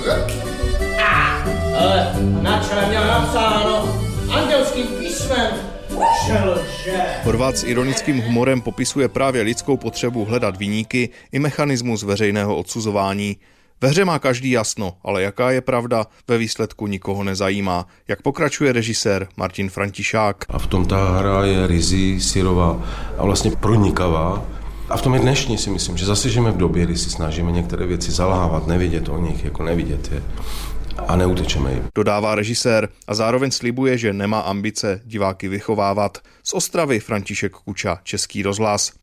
Ale na čele měl napsáno andělským písmem. Horvát s ironickým humorem popisuje právě lidskou potřebu hledat viníky i mechanismus veřejného odsuzování. Ve hře má každý jasno, ale jaká je pravda, ve výsledku nikoho nezajímá. Jak pokračuje režisér Martin Františák. A v tom ta hra je ryzí, syrová a vlastně pronikavá. A v tom je dnešní, si myslím, že zase žijeme v době, kdy si snažíme některé věci zalávat, nevidět o nich, jako nevidět je. A neutečeme jim. Dodává režisér a zároveň slibuje, že nemá ambice diváky vychovávat. Z Ostravy František Kuča, Český rozhlas.